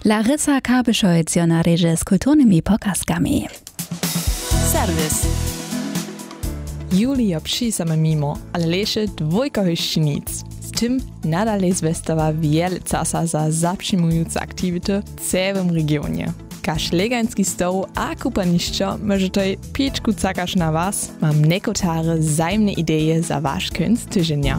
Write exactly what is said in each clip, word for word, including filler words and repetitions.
Larissa Kabescholz, na reže z kulturnymi pokazkami. Serwis. Julija przy same mimo, ale leše dwójka hyščinic. Z tym nadal zwestowa wiele czasu za zaprzyjmujące aktywity w całym regionie. Każ legański stoł a kupaniszczo możecie pieczku cakasz na was, mam nekotare zajemne idee za wasz kunst tydzienia.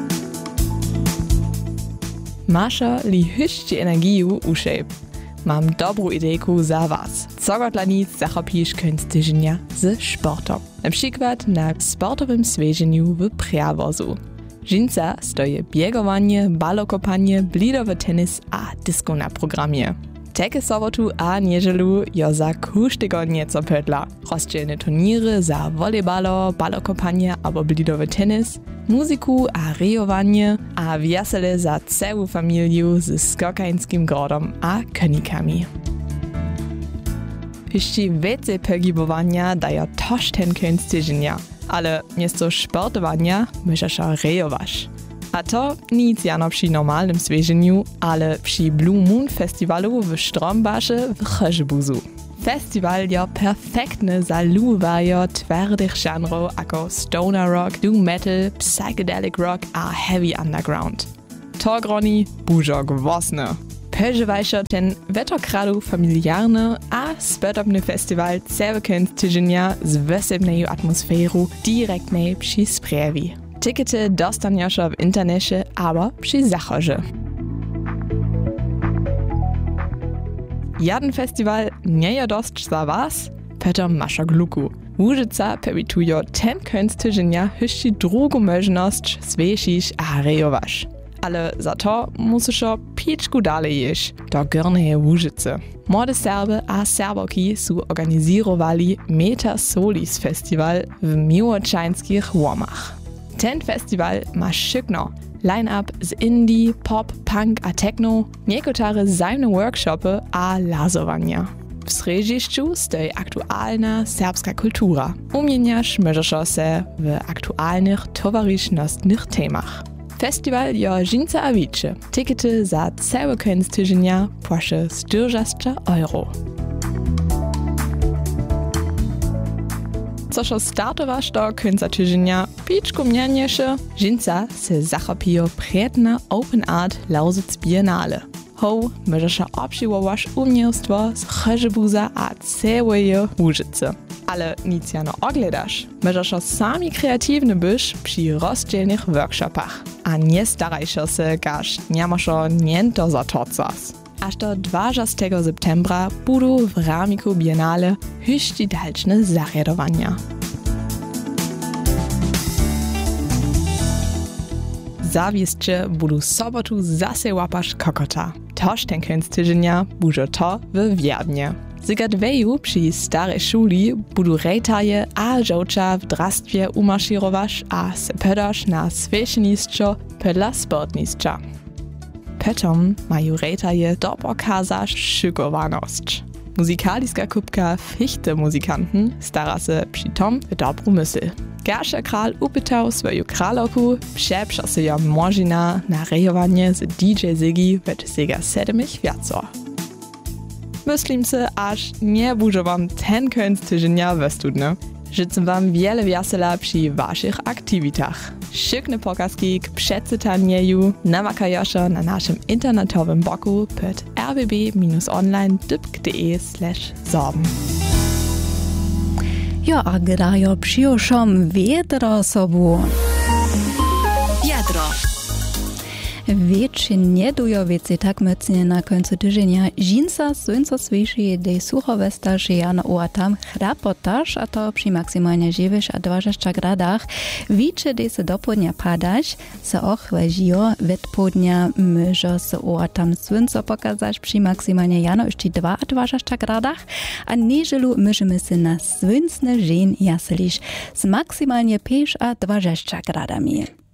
Masza li hyšci energiju uszej. Mam dobrą idejku za was. Co go dla nic zachopisz kunst tydzienia z sportom. Na przykład na sportowym sveženiu w Prjawozu. Žinca stoje biegowanie, balokopanie, blidowy tenis a disco na programie. Teke sobotu a niedzielu jo za każdego nieco pödla. Rozdzielne turniery za volejbalo, balokopanie albo blidowy tenis, muzyku a rejowanie a wiesele za całą familię z skokańskim grodom a konikami. Jeszcze więcej pogibowania daje też ten kunst tydzienia, ale miesto sportowania możesz rejować. A to nic jano przy normalnym sveženiu, ale przy Blue Moon Festiwalu w Strombasze w Chrzbuzu. Festiwal je perfektny za lubajo twardych żanrów jako stoner rock, doom metal, psychedelic rock a heavy underground. To groni bużo gwosny. Peżywajszo ten wetokradu familiarny a spotobny festiwal cały kunst tydzienia z wesebnej atmosferu direktnej przy sprawi. Tickety dostaniesz w internecie albo przy zachodzie. Jeden festiwal nie je dość za was, Peter masza gluku. Łużyca permitują ten kunst tydzienia jeszcze drugą możliwość svešić a rejować. Ale za to musisz pieczku dalej jeść do Górnej Łużycy. Młode Serby a Serboki są organizowali Meta Solis Festiwal w miłoczańskich łomach. Ten festiwal ma szykno line-up z indie, pop, punk a techno, niekotare zajemne workshopy a lazowania. W središću stoi aktualna serbska kultura. Umieniasz możesz się w aktualnych towarzysznostnych temach. Festiwal jo Žinca a Wicze. Tickety za cały kunst tydzienia płasze czterdzieści euro. Coż startowasz do końca tydzienia, piczku mjaniesze, Žinca se zachopijo prijetna Open Art Lausitz Biennale. Ho, możesz obszyłować umiejstwo z Chrzbuza a całej Łużycy. Ale nic jano ogledasz. Możesz sami kreatywny być przy rozdzielnych workshopach. A nie starajsz się, gaż nie masz niento za to coś. Aż do dwudziestego septembra budu w ramiku Biennale hyšci dalszne zarjadowania. Zawieszcze budu sobotu zase łapasz kokota. Toż ten kunst tydzienia buże to w Wiadnie. Zygadweju przy starej szuli budu rejtaje a żołcza w drastwie umarszirowasz a se pedasz na svešinisčo pedla sportnisča. Potom mają rejtaje do pokazasz szykowaność. Muzykaliska kubka fichte muzykanten stara se przy tom w dobru mysl. Garsza kral upytał swoją kraloku, przepsza se ją możina na rejowanie z D J Ziggy w sega sedmich wiacor. Myślim se, aż nie bużo wam ten kunst tydzienia westudne. Życzę wam wiele wiesela przy waszych aktywitach. Szykne pokazki k przedstawieniu namakajosze na naszym internetowym blogu pod r b b online kropka d p k slash sorben. Jo, a gdajo przyjuszom wiedro sobu. Wiadro. Wiecie nie dujo wiecie tak mocnie na końcu tydzienia. Žinca słońca słyszy, de suchowe starsze jano u tam chrapotaż, a to przy maksymalnie dziewięć a dwadzieścia gradach. Wiecie, de se do południa padać, se ochłeżiło, wet południa może se u tam słońca pokazać przy maksymalnie jano jeszcze dwa a dwadzieścia gradach, a niedzielu możemy se na słończny dzień jaselić z maksymalnie pięć a dwadzieścia gradami.